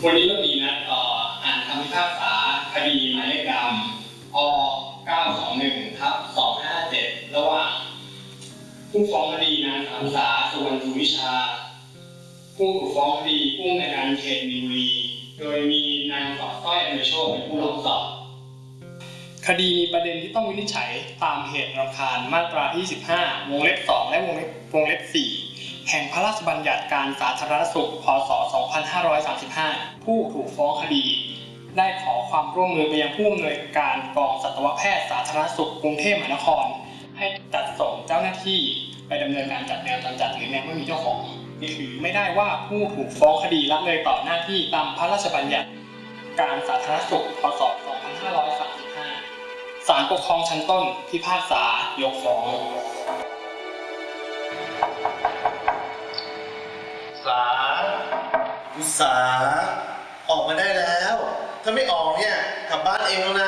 วันนี้เรามีนัดอ่านคำพิพากษาคดีหมายเลขดำอ921/257ระหว่างผู้ฟ้องคดีนางสาวสาสุวรรณสุวิชาผู้ถูกฟ้องคดีผู้ในการเขตมีนบุรีโดยมีนางสาวสร้อยอเมโชคเป็นผู้ร้องสอบคดีมีประเด็นที่ต้องวินิจฉัยตามเหตุรำคาญมาตราที่25วงเล็บ2และวงเล็บ4แห่งพระราชบัญญัติการสาธารณสุขพ.ศ. 2535ผู้ถูกฟ้องคดีได้ขอความร่วมมือไปยังผู้อำนวยการกองสัตวแพทย์สาธารณสุขกรุงเทพมหานครให้จัดส่งเจ้าหน้าที่ไปดำเนินการจัดแมวจรจัดหรือแมวไม่มีเจ้าของนี่ถือไม่ได้ว่าผู้ถูกฟ้องคดีละเลยต่อหน้าที่ตามพระราชบัญญัติการสาธารณสุขพ.ศ. 2535ศาลปกครองชั้นต้นพิพากษายกฟ้องอุตสาออกมาได้แล้วถ้าไม่ออกเนี่ยกลับบ้านเองแล้วนะ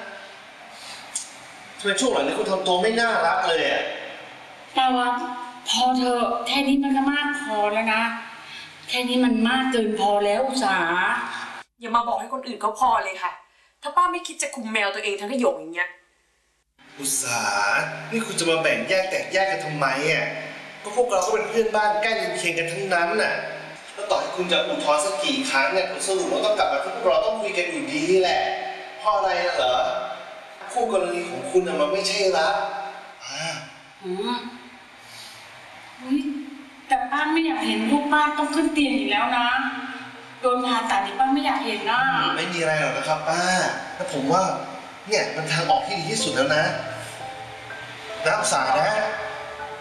ทำไมช่วงหลังนี้คุณทำตัวไม่น่ารักเลยอ่ะแต่ว่าพอเธอแค่นี้มันก็มากพอแล้วนะแค่นี้มันมากเกินพอแล้วอุตสาอย่ามาบอกให้คนอื่นเขาพอเลยค่ะถ้าป้าไม่คิดจะคุมแมวตัวเองทั้งขยงอย่างเงี้ยอุตสานี่คุณจะมาแบ่งแยกแตกแยกกันทำไมอ่ะก็พวกเราก็เป็นเพื่อนบ้านใกล้เคียงกันทั้งนั้นน่ะแล้วต่อให้คุณจะอุทธรณ์สักกี่ครั้งเนี่ยผลสรุปมันต้องกลับมาที่พวกเราต้องคุยกันอยู่ดีแหละเพราะอะไรนะเหรอคู่กรณีของคุณมันไม่ใช่รักแต่ป้าไม่อยากเห็นลูกป้าต้องขึ้นเตียงอีกแล้วนะโดนผ่าตัดนี่ป้าไม่อยากเห็นนะไม่มีอะไรหรอกนะครับป้าแต่ผมว่าเนี่ยมันทางออกที่ดีที่สุดแล้วนะอุตสานะ